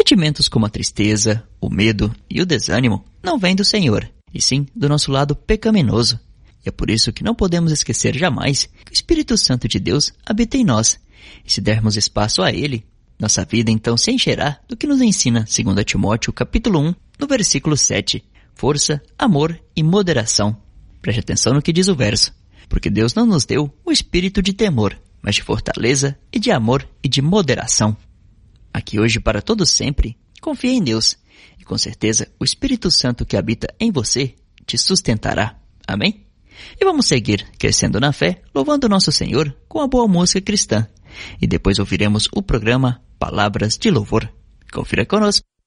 Sentimentos como a tristeza, o medo e o desânimo não vêm do Senhor, e sim do nosso lado pecaminoso. E é por isso que não podemos esquecer jamais que o Espírito Santo de Deus habita em nós. E se dermos espaço a Ele, nossa vida então se encherá do que nos ensina 2 Timóteo capítulo 1, no versículo 7. Força, amor e moderação. Preste atenção no que diz o verso. Porque Deus não nos deu o espírito de temor, mas de fortaleza e de amor e de moderação. Aqui hoje para todo sempre, confia em Deus. E com certeza o Espírito Santo que habita em você te sustentará. Amém? E vamos seguir crescendo na fé, louvando nosso Senhor com a boa música cristã. E depois ouviremos o programa Palavras de Louvor. Confira conosco.